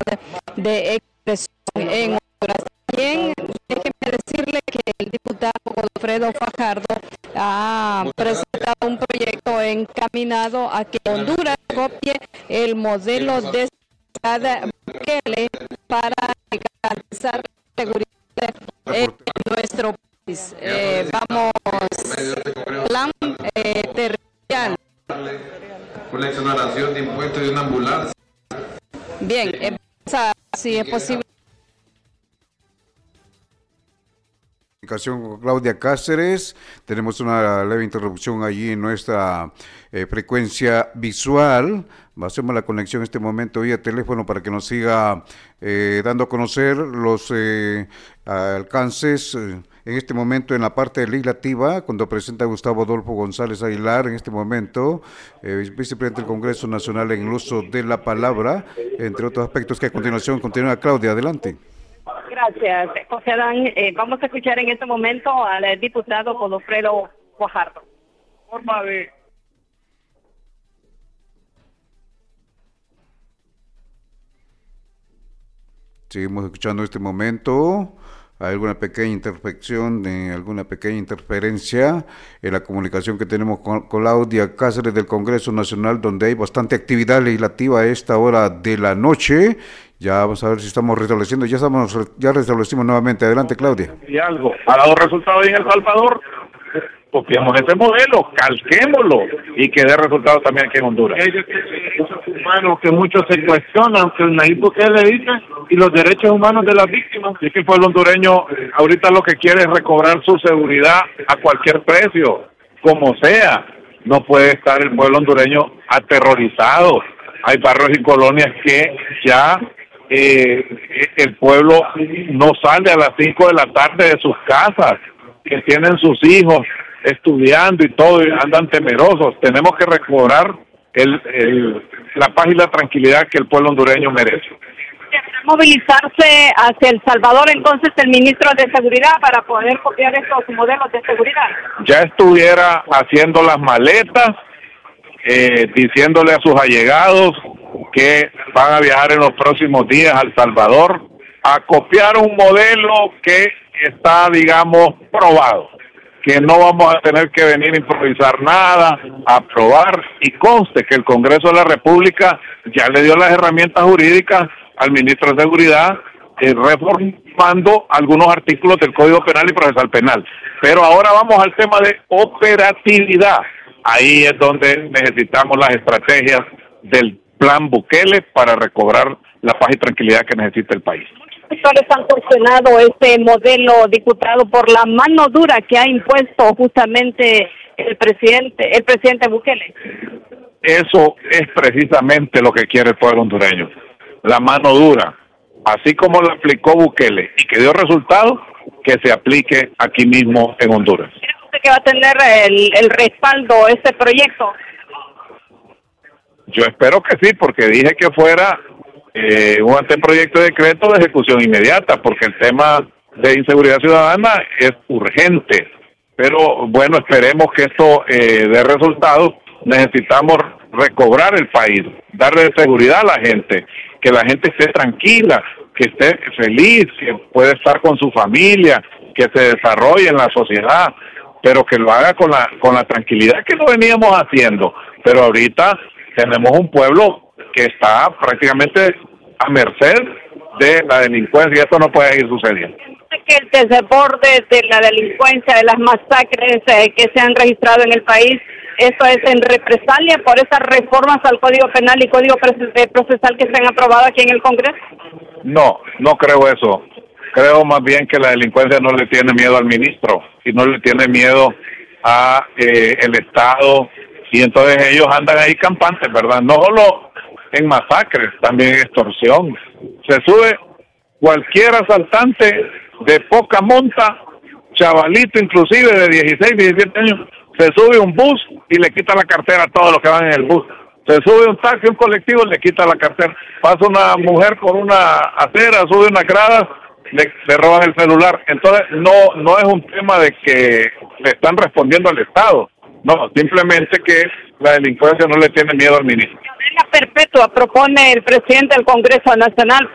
de expresión en Honduras. También déjeme decirle que el diputado Godofredo Fajardo ha presentado un proyecto encaminado a que Honduras copie el modelo de seguridad Bukele para garantizar la seguridad en nuestro país. Vamos, plan territorial. Una exoneración de impuestos de una ambulancia. Bien, si es posible. Con Claudia Cáceres, tenemos una leve interrupción allí en nuestra frecuencia visual. Hacemos la conexión en este momento vía teléfono para que nos siga dando a conocer los alcances en este momento en la parte legislativa, cuando presenta Gustavo Adolfo González Aguilar, en este momento, vicepresidente del Congreso Nacional en el uso de la palabra, entre otros aspectos que a continuación continúa. Claudia, adelante. Gracias, José Adán. Vamos a escuchar en este momento al diputado Godofredo Fajardo. Forma de... Seguimos escuchando en este momento. Hay alguna pequeña interfección, alguna pequeña interferencia en la comunicación que tenemos con Claudia Cáceres del Congreso Nacional, donde hay bastante actividad legislativa a esta hora de la noche. Ya vamos a ver si estamos restableciendo. Ya restablecimos nuevamente. Adelante, Claudia. Y algo ha dado resultados en El Salvador. Copiamos ese modelo, calquémoslo y que dé resultados también aquí en Honduras. Derechos humanos que muchos se cuestionan, que Nayib Bukele dice, y los derechos humanos de las víctimas. Y que el pueblo hondureño ahorita lo que quiere es recobrar su seguridad a cualquier precio, como sea. No puede estar el pueblo hondureño aterrorizado. Hay barrios y colonias que ya el pueblo no sale a las 5 de la tarde de sus casas, que tienen sus hijos estudiando y todo, y andan temerosos. Tenemos que recobrar la paz y la tranquilidad que el pueblo hondureño merece. Movilizarse hacia El Salvador entonces el ministro de Seguridad para poder copiar estos modelos de seguridad. Ya estuviera haciendo las maletas, diciéndole a sus allegados que van a viajar en los próximos días a El Salvador a copiar un modelo que está, digamos, probado, que no vamos a tener que venir a improvisar nada, a aprobar, y conste que el Congreso de la República ya le dio las herramientas jurídicas al ministro de Seguridad, reformando algunos artículos del Código Penal y Procesal Penal. Pero ahora vamos al tema de operatividad. Ahí es donde necesitamos las estrategias del plan Bukele para recobrar la paz y tranquilidad que necesita el país. Sectores han cuestionado este modelo, diputado, por la mano dura que ha impuesto justamente el presidente Bukele. Eso es precisamente lo que quiere el pueblo hondureño, la mano dura, así como la aplicó Bukele y que dio resultados, que se aplique aquí mismo en Honduras. ¿Cree usted que va a tener el respaldo este proyecto? Yo espero que sí, porque dije que fuera un anteproyecto de decreto de ejecución inmediata, porque el tema de inseguridad ciudadana es urgente. Pero bueno, esperemos que esto dé resultados. Necesitamos recobrar el país, darle seguridad a la gente, que la gente esté tranquila, que esté feliz, que pueda estar con su familia, que se desarrolle en la sociedad, pero que lo haga con la tranquilidad que lo veníamos haciendo. Pero ahorita tenemos un pueblo que está prácticamente a merced de la delincuencia, y esto no puede ir sucediendo. Que el desborde de la delincuencia, de las masacres que se han registrado en el país, ¿esto es en represalia por esas reformas al Código Penal y Código Procesal que se han aprobado aquí en el Congreso? No, no creo eso. Creo más bien que la delincuencia no le tiene miedo al ministro y no le tiene miedo a el Estado, y entonces ellos andan ahí campantes, ¿verdad? No solo en masacres, también en extorsión. Se sube cualquier asaltante de poca monta, chavalito inclusive de 16, 17 años, se sube un bus y le quita la cartera a todos los que van en el bus. Se sube un taxi, un colectivo, le quita la cartera. Pasa una mujer por una acera, sube unas gradas, le roban el celular. Entonces no es un tema de que le están respondiendo al Estado. No, simplemente que la delincuencia no le tiene miedo al ministro. Cadena perpetua propone el presidente del Congreso Nacional